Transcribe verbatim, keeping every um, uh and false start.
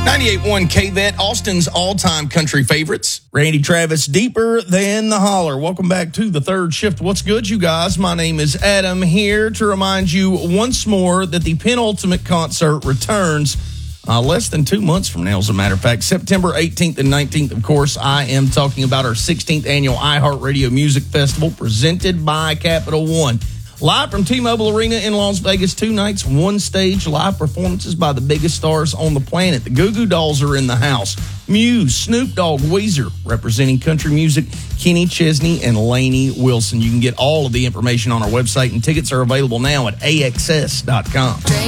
ninety-eight point one K V E T, Austin's all-time country favorites. Randy Travis, Deeper Than the Holler. Welcome back to the third shift. What's good, you guys? My name is Adam, here to remind you once more that the penultimate concert returns uh, less than two months from now, as a matter of fact. September eighteenth and nineteenth, of course, I am talking about our sixteenth annual iHeartRadio Music Festival presented by Capital One. Live from T-Mobile Arena in Las Vegas, two nights, one stage, live performances by the biggest stars on the planet. The Goo Goo Dolls are in the house. Muse, Snoop Dogg, Weezer, representing country music, Kenny Chesney and Lainey Wilson. You can get all of the information on our website, and tickets are available now at A X S dot com.